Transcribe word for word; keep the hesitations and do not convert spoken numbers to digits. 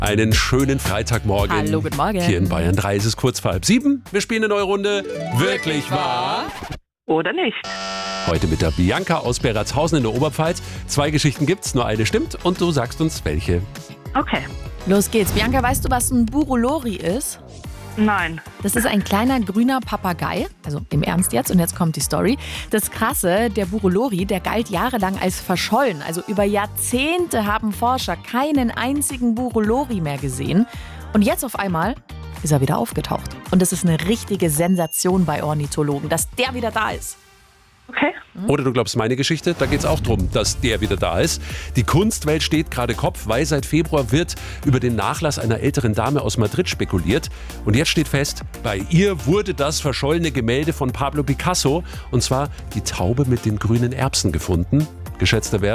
Einen schönen Freitagmorgen. Hallo, guten Morgen. Hier in Bayern drei ist es kurz vor halb sieben. Wir spielen eine neue Runde. Wirklich wahr? Oder nicht? Heute mit der Bianca aus Beratshausen in der Oberpfalz. Zwei Geschichten gibt's, nur eine stimmt und du sagst uns welche. Okay. Los geht's. Bianca, weißt du, was ein Burulori ist? Nein. Das ist ein kleiner grüner Papagei, also im Ernst jetzt, und jetzt kommt die Story. Das Krasse, der Burulori, der galt jahrelang als verschollen. Also über Jahrzehnte haben Forscher keinen einzigen Burulori mehr gesehen. Und jetzt auf einmal ist er wieder aufgetaucht. Und das ist eine richtige Sensation bei Ornithologen, dass der wieder da ist. Okay. Oder du glaubst meine Geschichte, da geht es auch darum, dass der wieder da ist. Die Kunstwelt steht gerade Kopf, weil seit Februar wird über den Nachlass einer älteren Dame aus Madrid spekuliert. Und jetzt steht fest, bei ihr wurde das verschollene Gemälde von Pablo Picasso, und zwar die Taube mit den grünen Erbsen, gefunden. Geschätzter Wert